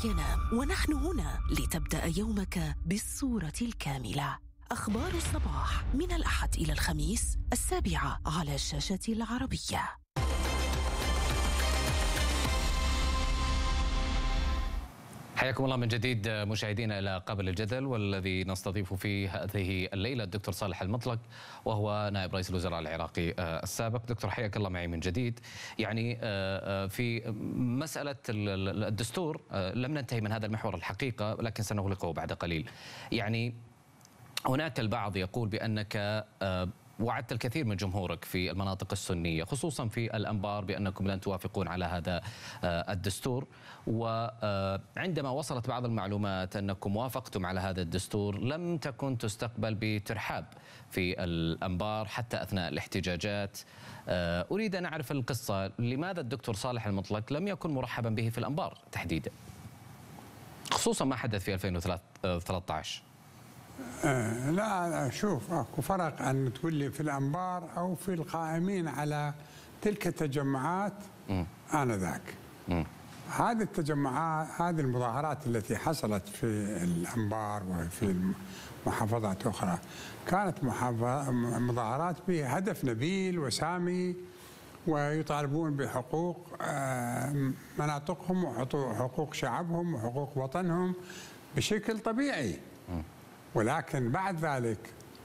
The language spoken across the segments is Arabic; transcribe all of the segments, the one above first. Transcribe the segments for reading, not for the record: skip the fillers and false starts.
ينام، ونحن هنا لتبدأ يومك بالصورة الكاملة. أخبار الصباح من الأحد إلى الخميس 7:00 على الشاشة العربية. حياكم الله من جديد مشاهدينا إلى قبل الجدل، والذي نستضيف في هذه الليلة الدكتور صالح المطلق، وهو نائب رئيس الوزراء العراقي السابق. دكتور حياك الله معي من جديد. يعني في مسألة الدستور لم ننتهي من هذا المحور الحقيقة، لكن سنغلقه بعد قليل. يعني هناك البعض يقول بأنك وعدت الكثير من جمهورك في المناطق السنية خصوصا في الأنبار بأنكم لن توافقون على هذا الدستور، وعندما وصلت بعض المعلومات أنكم وافقتم على هذا الدستور لم تكن تستقبل بترحاب في الأنبار حتى أثناء الاحتجاجات. أريد أن أعرف القصة، لماذا الدكتور صالح المطلق لم يكن مرحبا به في الأنبار تحديدا، خصوصا ما حدث في 2013؟ لا، شوف، اكو فرق ان تقول لي في الانبار او في القائمين على تلك التجمعات انذاك. هذه التجمعات، هذه المظاهرات التي حصلت في الانبار وفي محافظات اخرى كانت مظاهرات بهدف نبيل وسامي، ويطالبون بحقوق مناطقهم وحقوق شعبهم وحقوق وطنهم بشكل طبيعي. ولكن بعد ذلك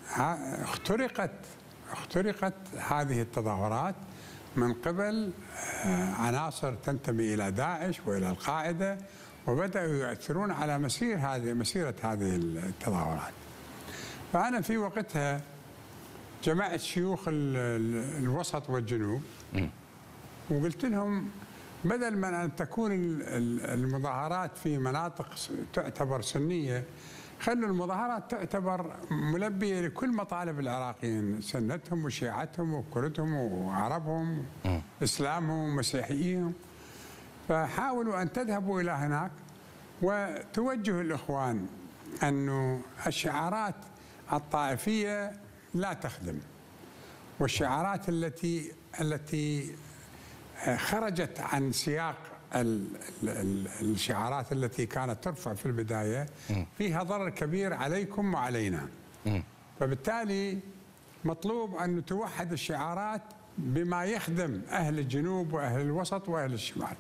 اخترقت هذه التظاهرات من قبل عناصر تنتمي إلى داعش وإلى القاعدة، وبدأوا يؤثرون على مسيرة هذه التظاهرات. فأنا في وقتها جمعت شيوخ الوسط والجنوب وقلت لهم بدل من أن تكون المظاهرات في مناطق تعتبر سنية، خلوا المظاهرات تعتبر ملبية لكل مطالب العراقيين، سنتهم وشيعتهم وكردهم وعربهم إسلامهم ومسيحيين. فحاولوا أن تذهبوا إلى هناك وتوجهوا الإخوان أنه الشعارات الطائفية لا تخدم، والشعارات التي خرجت عن سياق الشعارات التي كانت ترفع في البداية فيها ضرر كبير عليكم وعلينا. فبالتالي مطلوب أن توحد الشعارات بما يخدم أهل الجنوب وأهل الوسط وأهل الشمال،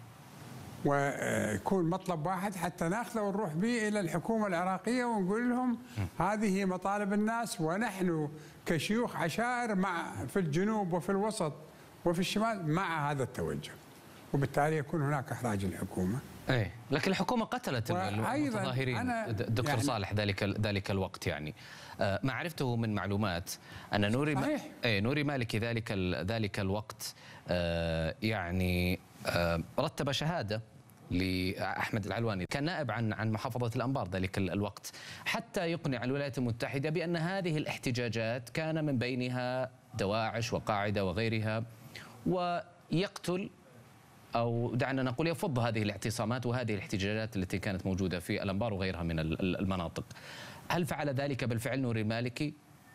ويكون مطلب واحد حتى ناخذه ونروح به إلى الحكومة العراقية ونقول لهم هذه مطالب الناس، ونحن كشيوخ عشائر في الجنوب وفي الوسط وفي الشمال مع هذا التوجه، وبالتالي يكون هناك إحراج الحكومة. ايه، لكن الحكومة قتلت المتظاهرين دكتور يعني صالح ذلك الوقت. يعني ما عرفته من معلومات أن نوري مالكي ذلك الوقت يعني رتب شهادة لأحمد العلواني، كان نائب عن محافظة الأنبار ذلك الوقت، حتى يقنع الولايات المتحدة بأن هذه الاحتجاجات كان من بينها دواعش وقاعدة وغيرها، ويقتل أو دعنا نقول يفض هذه الاعتصامات وهذه الاحتجاجات التي كانت موجودة في الأنبار وغيرها من المناطق. هل فعل ذلك بالفعل نوري المالكي؟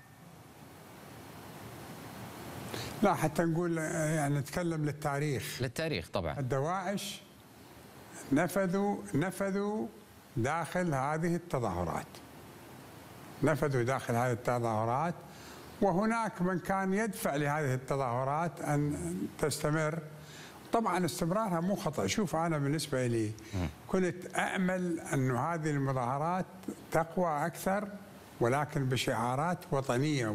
لا، حتى نقول يعني نتكلم للتاريخ طبعا. الدواعش نفذوا داخل هذه التظاهرات، وهناك من كان يدفع لهذه التظاهرات أن تستمر. طبعا استمرارها مو خطأ. شوف، أنا بالنسبة لي كنت أأمل أن هذه المظاهرات تقوى أكثر، ولكن بشعارات وطنية